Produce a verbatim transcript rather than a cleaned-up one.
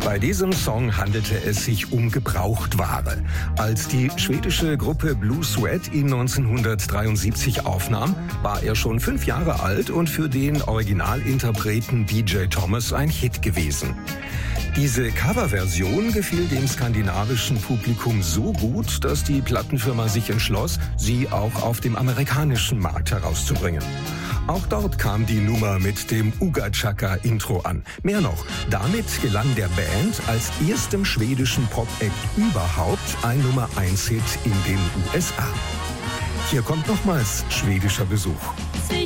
Bei diesem Song handelte es sich um Gebrauchtware. Als die schwedische Gruppe Blue Sweat ihn neunzehnhundertdreiundsiebzig aufnahm, war er schon fünf Jahre alt und für den Originalinterpreten B J Thomas ein Hit gewesen. Diese Coverversion gefiel dem skandinavischen Publikum so gut, dass die Plattenfirma sich entschloss, sie auch auf dem amerikanischen Markt herauszubringen. Auch dort kam die Nummer mit dem Uga Chaka-Intro an. Mehr noch, damit gelang der Band als erstem schwedischen Pop-Act überhaupt ein Nummer eins Hit in den U S A. Hier kommt nochmals schwedischer Besuch.